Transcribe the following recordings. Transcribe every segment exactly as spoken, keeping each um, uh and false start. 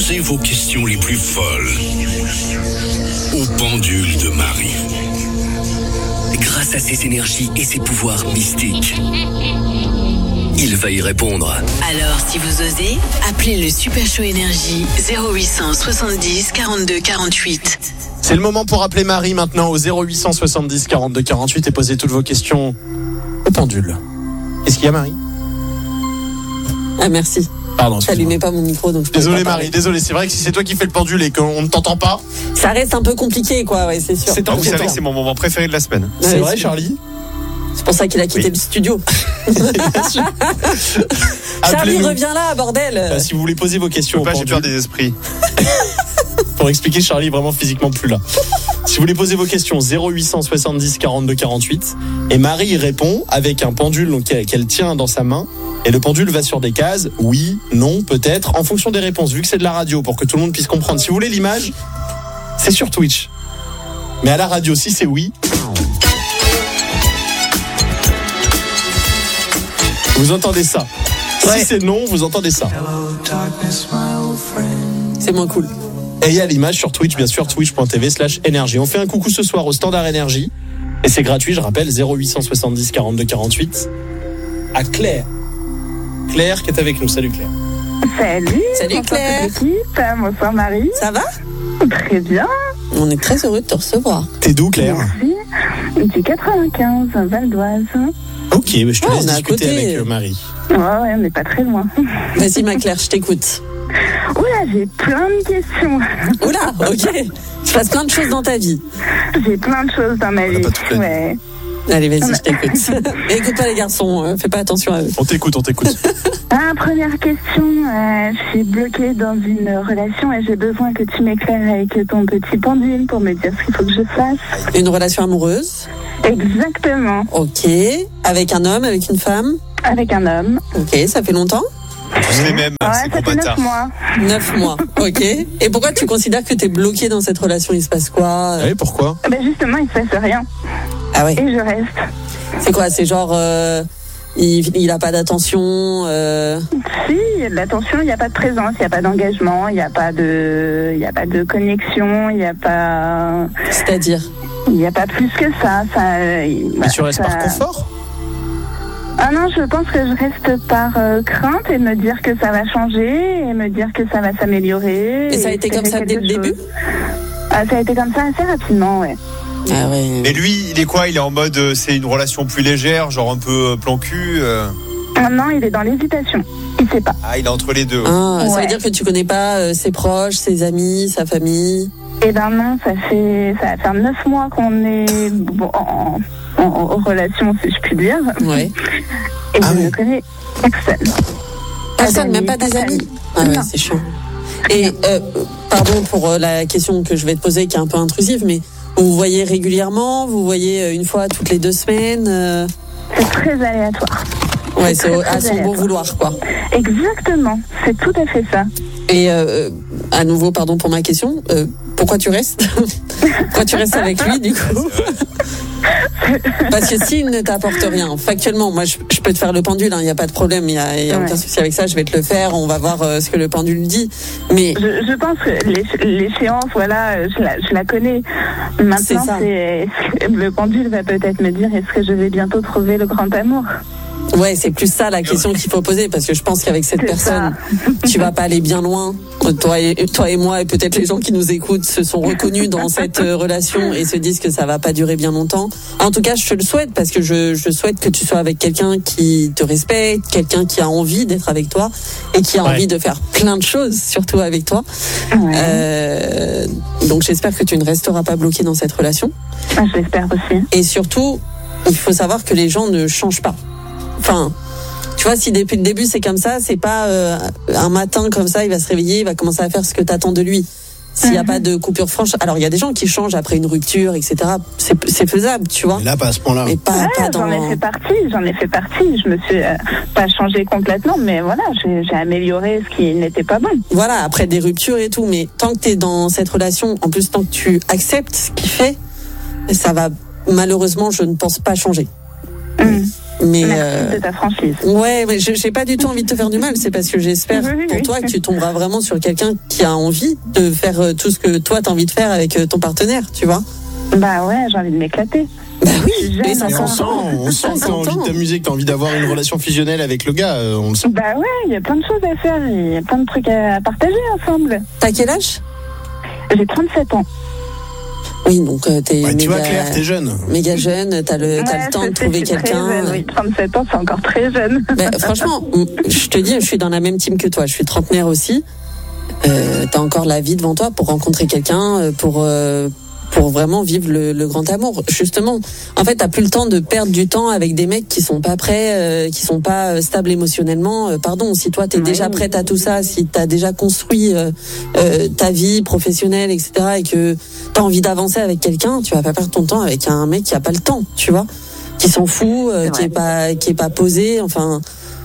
Posez vos questions les plus folles au pendule de Marie. Grâce à ses énergies et ses pouvoirs mystiques, il va y répondre. Alors, si vous osez, appelez le Super Show Énergie zéro huit cent soixante-dix quarante-deux quarante-huit. C'est le moment pour appeler Marie maintenant au zéro huit cent soixante-dix quarante-deux quarante-huit et poser toutes vos questions au pendule. Qu'est-ce qu'il y a, Marie ? Ah, merci. Pardon, j'allumais pas mon micro, donc je peux désolé pas Marie, désolé. C'est vrai que si c'est toi qui fais le pendule et qu'on ne t'entend pas, ça reste un peu compliqué, quoi. Ouais, c'est sûr. C'est, vous savez que c'est mon moment préféré de la semaine. C'est ouais, vrai, c'est Charlie. C'est pour ça qu'il a quitté oui. le studio. Charlie, Appelez-nous. reviens là, bordel. Bah, si vous voulez poser vos questions, pas, au j'ai pendule. peur des esprits. Pour expliquer, Charlie est vraiment physiquement plus là. Si vous voulez poser vos questions, zéro huit cent soixante-dix quarante-deux quarante-huit. Et Marie y répond avec un pendule donc, qu'elle tient dans sa main. Et le pendule va sur des cases, oui, non, peut-être, en fonction des réponses, vu que c'est de la radio, pour que tout le monde puisse comprendre. Si vous voulez l'image, c'est sur Twitch. Mais à la radio, si c'est oui, vous entendez ça. Ouais. Si c'est non, vous entendez ça. C'est moins cool. Et il y a l'image sur Twitch, bien sûr, twitch.tv slash énergie. On fait un coucou ce soir au standard énergie. Et c'est gratuit, je rappelle, zéro huit cent soixante-dix quarante-deux quarante-huit. À Claire. Claire qui est avec nous. Salut Claire. Salut. Salut bonsoir Claire. toute l'équipe. Bonsoir Marie. Ça va ? Très bien. On est très heureux de te recevoir. T'es d'où Claire ? Merci. Du quatre-vingt-quinze, Val d'Oise. Ok, mais je te Oh, laisse on est à discuter côté. avec euh, Marie. Ouais, ouais, on n'est pas très loin. Vas-y, ma Claire, je t'écoute. Oula, j'ai plein de questions. Oula, ok. Tu passes plein de choses dans ta vie. J'ai plein de choses dans ma On n'a vie. pas toutes les- Ouais. Allez, vas-y, je t'écoute. Et écoute pas les garçons, euh, fais pas attention à eux. On t'écoute, on t'écoute. Ah, première question. Euh, je suis bloquée dans une relation et j'ai besoin que tu m'éclaires avec ton petit pendule pour me dire ce qu'il faut que je fasse. Une relation amoureuse. Exactement. Ok. Avec un homme, avec une femme. Avec un homme. Ok, ça fait longtemps. Tous les mêmes, Ouais, c'est ça gros fait neuf bâtards. mois. Neuf mois. Ok. Et pourquoi tu considères que t'es bloqué dans cette relation ? Il se passe quoi ? Oui, pourquoi ? Ben justement, il se passe rien. Ah ouais. Et je reste. C'est quoi ? C'est genre, euh, il, il a pas d'attention. Euh... Si, il y a de l'attention, il n'y a pas de présence, il n'y a pas d'engagement, il n'y a pas de, il y a pas de connexion, il n'y a pas, C'est-à-dire ? il n'y a pas plus que ça. ça Mais tu restes ça... par confort ? Ah non, je pense que je reste par euh, crainte et me dire que ça va changer et me dire que ça va s'améliorer. Et ça a été comme ça dès le début ? Ah, ça a été comme ça assez rapidement, ouais. Ah ouais. Mais lui, il est quoi ? Il est en mode, euh, c'est une relation plus légère, genre un peu euh, plan cul euh... Ah non, il est dans l'hésitation. Il sait pas. Ah, il est entre les deux. Ah, ça Ouais. veut dire que tu connais pas euh, ses proches, ses amis, sa famille. Eh ben non, ça fait ça va faire neuf mois qu'on est bon, en, en, en relation, si je puis dire. Ouais. Et Ah je oui. ne connais personne. Personne, même pas d'amis, des pas de amis. famille. Ah ouais, Non. c'est chiant. Et euh, pardon pour euh, la question que je vais te poser, qui est un peu intrusive, mais vous vous voyez régulièrement, vous voyez euh, une fois toutes les deux semaines. euh, C'est très aléatoire. Ouais, C'est c'est au- très, à très son bon aléatoire. vouloir, quoi. Exactement, c'est tout à fait ça. Et euh, à nouveau, pardon pour ma question, euh, pourquoi tu restes Pourquoi tu restes avec lui, du coup Parce que s'il ne t'apporte rien, factuellement, moi je, je peux te faire le pendule, il n'y a pas de problème, il n'y a, y a Ouais. aucun souci avec ça, je vais te le faire, on va voir euh, ce que le pendule dit. Mais Je, je pense que l'éche- l'échéance, voilà, je la, je la connais. C'est Maintenant, ça. c'est le pendule va peut-être me dire est-ce que je vais bientôt trouver le grand amour. ouais, c'est plus ça la question qu'il faut poser, parce que je pense qu'avec cette C'est personne, tu vas pas aller bien loin. Toi et, toi et moi, et peut-être les gens qui nous écoutent, se sont reconnus dans cette euh, relation et se disent que ça va pas durer bien longtemps. En tout cas, je te le souhaite, parce que je, je souhaite que tu sois avec quelqu'un qui te respecte, quelqu'un qui a envie d'être avec toi et qui a Ouais. envie de faire plein de choses, surtout avec toi. Ouais. Euh, donc j'espère que tu ne resteras pas bloqué dans cette relation. Ah, je l'espère aussi. Et surtout, il faut savoir que les gens ne changent pas. Enfin, tu vois, si depuis le début c'est comme ça, c'est pas euh, un matin comme ça, il va se réveiller, il va commencer à faire ce que t'attends de lui. S'il n'y a Mhm. pas de coupure franche, alors il y a des gens qui changent après une rupture, et cetera. C'est, c'est faisable, tu vois. Mais là, pas à ce point-là. Mais pas, Ouais, pas dans. j'en ai fait partie, j'en ai fait partie. Je me suis euh, pas changée complètement, mais voilà, j'ai j'ai amélioré ce qui n'était pas bon. Voilà, après des ruptures et tout. Mais tant que t'es dans cette relation, en plus tant que tu acceptes ce qu'il fait, ça va malheureusement, je ne pense pas changer. Hum. Mais Merci euh, de ta franchise. ouais, mais je j'ai pas du tout envie de te faire du mal. C'est parce que j'espère Oui, oui, pour oui. toi que tu tomberas vraiment sur quelqu'un qui a envie de faire euh, tout ce que toi t'as envie de faire avec euh, ton partenaire, tu vois. Bah ouais, j'ai envie de m'éclater. Bah oui, J'aime mais ça Mais on sent, s'entend. on sent Ça que t'as envie s'entend. de t'amuser, que t'as envie d'avoir une relation fusionnelle avec le gars, euh, on le sent. Bah ouais, il y a plein de choses à faire, il y a plein de trucs à partager ensemble. T'as quel âge? J'ai trente-sept ans. Oui, donc euh, t'es Ouais, tu vois, méga, Claire, t'es jeune. méga jeune, t'as le, t'as Ouais, le temps je de sais, trouver je suis très quelqu'un. jeune, oui, trente-sept ans, c'est encore très jeune. Mais franchement, m- je te dis, je suis dans la même team que toi. Je suis trentenaire aussi. Euh, t'as encore la vie devant toi pour rencontrer quelqu'un, euh, pour euh, pour vraiment vivre le, le grand amour. Justement, en fait, t'as plus le temps de perdre du temps avec des mecs qui sont pas prêts, euh, qui sont pas euh, stables émotionnellement. Euh, pardon, si toi t'es Ouais. déjà prête à tout ça, si t'as déjà construit euh, euh, ta vie professionnelle, et cetera, et que t'as envie d'avancer avec quelqu'un, tu vas pas perdre ton temps avec un mec qui a pas le temps, tu vois, qui s'en fout, euh, C'est qui est vrai. pas qui est pas posé, enfin.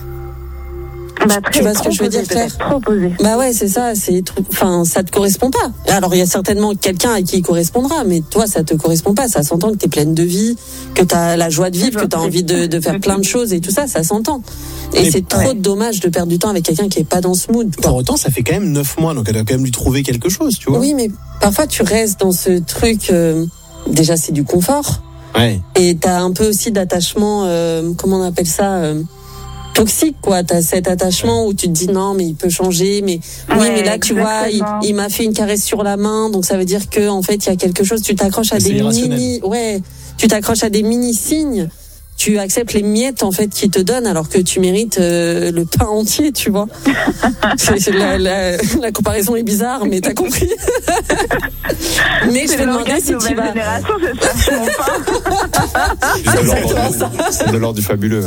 Bah, Tu très, vois ce que trop je veux dire, posé, Claire? peut-être, Trop posé. Bah ouais, c'est ça, c'est trop- enfin ça te correspond pas. Alors il y a certainement quelqu'un à qui il correspondra, mais toi ça te correspond pas, ça s'entend que t'es pleine de vie, que t'as la joie de vivre, que t'as envie de, de faire plein de choses et tout ça, ça s'entend. Et Mais- c'est trop ouais. dommage de perdre du temps avec quelqu'un qui est pas dans ce mood, quoi. Pour autant, ça fait quand même neuf mois, donc elle a quand même dû trouver quelque chose, tu vois. Oui, mais parfois tu restes dans ce truc, euh, déjà c'est du confort, Ouais. et t'as un peu aussi d'attachement, euh, comment on appelle ça, euh, toxique, quoi. T'as cet attachement où tu te dis non, mais il peut changer, mais oui, Ouais, mais là tu vois, il, exactement. il m'a fait une caresse sur la main, donc ça veut dire que en fait il y a quelque chose. Tu t'accroches à Mais c'est des irrationnel. mini, ouais, tu t'accroches à des mini signes. Tu acceptes les miettes en fait qu'ils te donnent alors que tu mérites euh, le pain entier, tu vois. C'est- c'est la, la, la comparaison est bizarre, mais t'as compris. Mais je C'est vais le demander langage si tu nouvelle vas. génération, c'est ça, je comprends pas. C'est de l'ordre exactement du- c'est de l'ordre du fabuleux.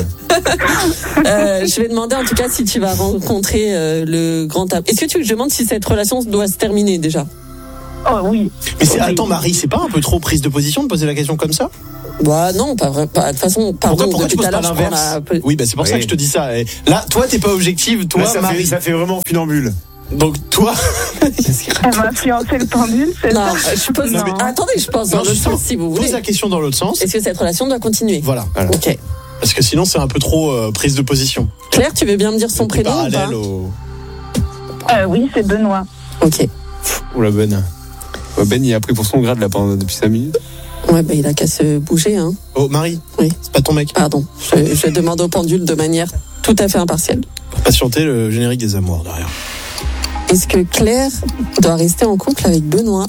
Euh, je vais demander en tout cas si tu vas rencontrer euh, le grand amour. Est-ce que tu veux que je demande si cette relation doit se terminer déjà? Oh oui. Mais c'est, Oui. attends, Marie, c'est pas un peu trop prise de position de poser la question comme ça? Bah non, pas vrai. pas- De toute façon, pardon, Pourquoi, pourquoi tu depuis poses tout à pas l'heure, je prends l'inverse? la- Oui, bah c'est pour ça Oui. que je te dis ça. Et là, toi, t'es pas objective, toi, Là, ça, Marie. fait, ça fait vraiment funambule. Donc toi, Elle m'a influencé le pendule, c'est Non, ça? je pose. Non. Attendez, je pense dans Non, l'autre justement, sens si vous pose voulez. la question dans l'autre sens. Est-ce que cette relation doit continuer? Voilà. Voilà. Ok. Parce que sinon, c'est un peu trop euh, prise de position. Claire, tu veux bien me dire son C'est prénom ou pas? parallèle au. Euh, oui, c'est Benoît. Ok. Oh la Ben. Oh, Ben, il a pris pour son grade là pendant, depuis cinq minutes. Ouais, bah il a qu'à se bouger, hein. Oh, Marie. Oui. C'est pas ton mec. Pardon. Je, je demande au pendule de manière tout à fait impartiale. Pour patienter le générique des amours derrière. Est-ce que Claire doit rester en couple avec Benoît?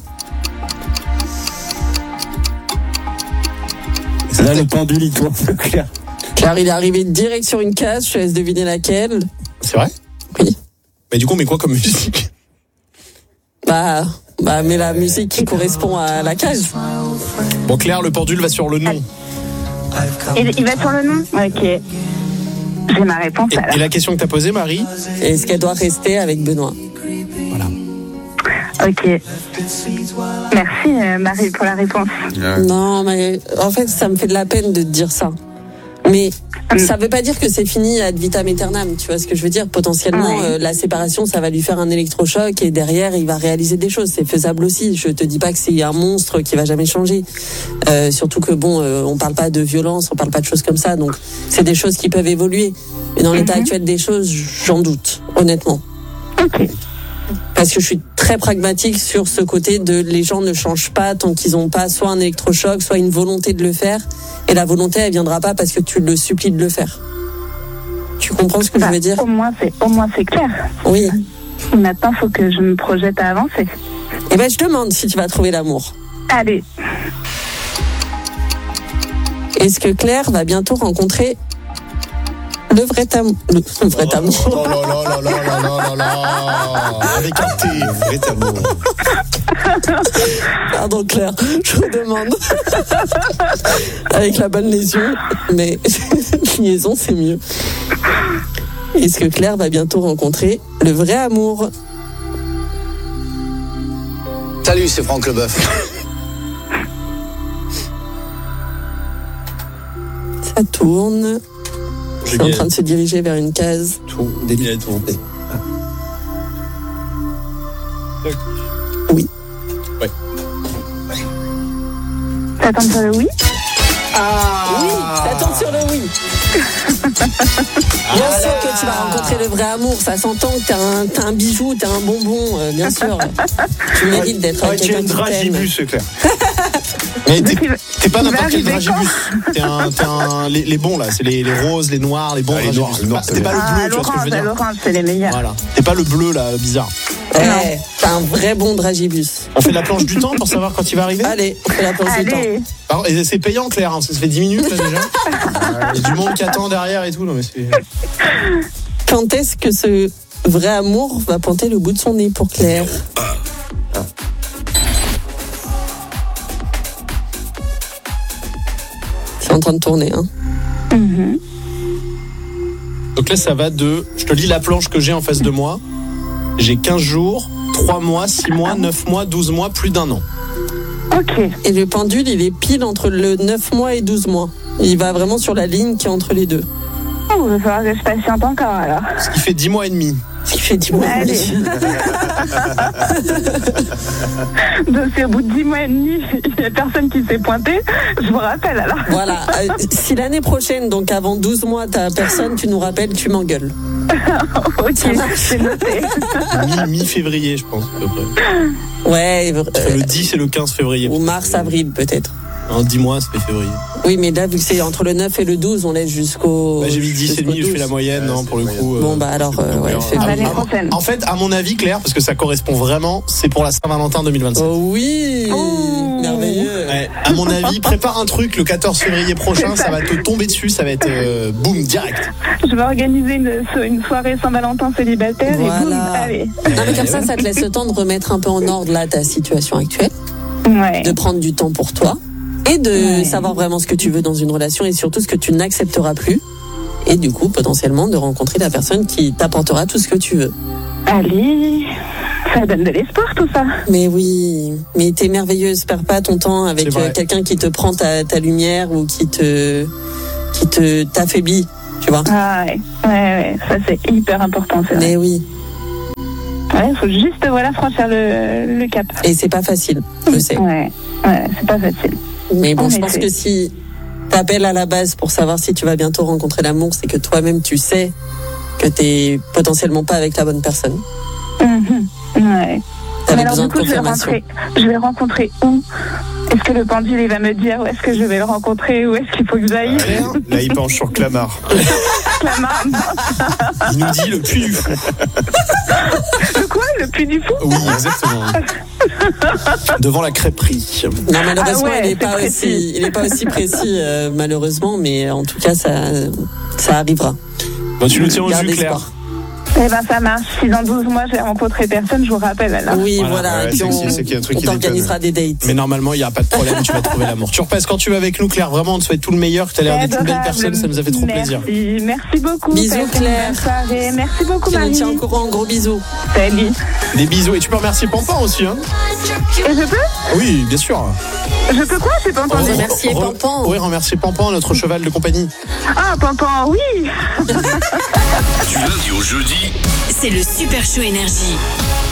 Là, le pendule, il tourne, Claire. Claire, il est arrivé direct sur une case, je te laisse deviner laquelle. C'est vrai? Oui. Mais du coup, mais quoi comme musique? Bah, bah, mais la musique qui correspond à la case. Bon, Claire, le pendule va sur le nom. Il, il va sur le nom? Ok. J'ai ma réponse Et, alors. et la question que t'as posée, Marie? Est-ce qu'elle doit rester avec Benoît? Voilà. Ok. Merci euh, Marie pour la réponse. Non, mais en fait, ça me fait de la peine de te dire ça. Mais ça veut pas dire que c'est fini ad vitam aeternam, tu vois ce que je veux dire? Potentiellement, Ouais. euh, la séparation, ça va lui faire un électrochoc et derrière, il va réaliser des choses. C'est faisable aussi. Je te dis pas que c'est un monstre qui va jamais changer. Euh, surtout que bon, euh, on parle pas de violence, on parle pas de choses comme ça. Donc, c'est des choses qui peuvent évoluer. Mais dans l'état Mhm. actuel des choses, j'en doute, honnêtement. Ok. Parce que je suis très pragmatique sur ce côté de les gens ne changent pas tant qu'ils n'ont pas soit un électrochoc, soit une volonté de le faire. Et la volonté, elle viendra pas parce que tu le supplies de le faire. Tu comprends ce que Bah, je veux dire? Au moins c'est au moins c'est clair. Oui. Maintenant, faut que je me projette à avancer. Et ben, je demande si tu vas trouver l'amour. Allez. Est-ce que Claire va bientôt rencontrer le vrai amour? Le le vrai amour. Oh là là là là là là là là. Avec un T. Vrai amour. Pardon Claire, je vous demande. Avec la bonne lésion, mais liaison c'est mieux. Est-ce que Claire va bientôt rencontrer le vrai amour? Salut, c'est Franck Leboeuf. Ça tourne. C'est en Julien. train de se diriger vers une case. Tout délire tourné. Oui. Ouais. T'attends sur le oui? Oui, ça tourne sur le oui. Bien Ah sûr là. que tu vas rencontrer le vrai amour. Ça s'entend que t'as un, t'as un bijou, t'as un bonbon, euh, bien sûr. Tu mérites d'être Ouais, avec tu es quelqu'un une qui t'aime. dragibus, c'est clair. Mais t'es, Il va- t'es pas il va n'importe quel arriver dragibus. T'es un, t'es un, les, les bons là, c'est les, les roses, les noirs, les bons Ah, les dragibus. noirs, les noirs, T'es pas, t'es pas Ah, le bleu, tu vois ce que je l'orange, veux dire. l'orange, c'est les meilleurs. Voilà. T'es pas le bleu là, bizarre. Ouais, t'as un vrai bon dragibus. On fait la planche du temps pour savoir quand il va arriver. Allez, on fait la pause du temps. Allez, Alors, et c'est payant, Claire, hein, ça se fait dix minutes là déjà. Il y a du monde qui attend derrière et tout. Non, mais c'est... Quand est-ce que ce vrai amour va pointer le bout de son nez pour Claire? C'est en train de tourner, hein. Donc là, ça va de. Je te lis la planche que j'ai en face de moi. J'ai quinze jours, trois mois, six mois, neuf mois, douze mois, plus d'un an. ok. Et le pendule, il est pile entre le neuf mois et douze mois. Il va vraiment sur la ligne qui est entre les deux. Oh, il va falloir que je patiente encore alors. Ce qui fait dix mois et demi. Ce qui fait dix mois et Allez. demi. Donc, c'est au bout de dix mois et demi, il n'y a personne qui s'est pointé. Je vous rappelle alors. Voilà. Euh, si l'année prochaine, donc avant douze mois, t'as personne, tu nous rappelles, tu m'engueules. Ok, c'est noté. Mi- Mi-février, je pense, à peu près. Ouais, euh, Entre le dix et le quinze février. ou mars, avril peut-être. En dix mois, ça fait février. Oui, mais là, vu que c'est entre le neuf et le douze, on laisse jusqu'au. Bah, j'ai mis dix et jusqu'au demi, je fais douze. la moyenne, non, pour le coup. euh, Bon, bah alors, euh, ouais, fais Ah, L'année ah, prochaine. En fait, à mon avis, Claire, parce que ça correspond vraiment, c'est pour la Saint-Valentin deux mille vingt-sept. Oh oui, Oh. merveilleux. Ouais, à mon avis, prépare un truc le quatorze février prochain, ça va te tomber dessus, ça va être euh, boum, direct. Je vais organiser une, une soirée Saint-Valentin célibataire et boum, Voilà. allez. Non, mais comme ça, ça te laisse le temps de remettre un peu en ordre là ta situation actuelle, Ouais. de prendre du temps pour toi et de Ouais. savoir vraiment ce que tu veux dans une relation et surtout ce que tu n'accepteras plus. Et du coup, potentiellement, de rencontrer la personne qui t'apportera tout ce que tu veux. Allez, ça donne de l'espoir tout ça. Mais oui, mais t'es merveilleuse, perds pas ton temps avec C'est vrai. euh, quelqu'un qui te prend ta, ta lumière ou qui te qui te t'affaiblit, tu vois. Ah ouais, ouais, ouais, ça c'est hyper important, c'est vrai. Mais oui, Ouais, faut juste voilà franchir le, le cap. et c'est pas facile, je sais. Ouais, ouais, c'est pas facile. Mais bon, En je pense effet. que si t'appelles à la base pour savoir si tu vas bientôt rencontrer l'amour, c'est que toi-même tu sais que t'es potentiellement pas avec la bonne personne. Mhm. Ouais. T'avais Mais alors besoin du coup, de je vais, confirmation. rentrer, je vais rencontrer où? Est-ce que le pendule il va me dire où est-ce que je vais le rencontrer? Où est-ce qu'il faut que j'aille? Là, il penche sur Clamart. Clamart. Il nous dit le puits du fou. Le quoi? Le puits du fou? Oui, exactement. Devant la crêperie. Non, malheureusement, Ah ouais, il est c'est pas précis. aussi, il est pas aussi précis, euh, malheureusement, mais en tout cas, ça, ça arrivera. Bon, tu nous tiens au Garde jus, Claire. espoir. Eh ben ça marche. Si dans douze mois j'ai rencontré personne, je vous rappelle alors. Oui, Voilà, voilà. ouais, et puis c'est- on, c'est qu'il y a un truc on qui t'organisera des dates. Mais normalement, il n'y a pas de problème, tu vas trouver l'amour. Tu repasses quand tu vas avec nous, Claire. Vraiment, on te souhaite tout le meilleur, que tu as l'air d'être une belle Adorable. personne, ça nous a fait trop plaisir. Merci, merci beaucoup. Bisous, Ça a été une Claire. bonne soirée. Merci beaucoup Tu nous Marie. tiens au courant, gros bisous. Salut. Des bisous. Et tu peux remercier Pampan aussi, hein. Et je peux Oui, bien sûr. Je peux quoi? J'ai pas entendu. Remercier Re- Pampan. Oui, remercier Pampan, notre cheval de compagnie. Ah, Pampan, oui. Du lundi au jeudi, C'est le Super Show Énergie.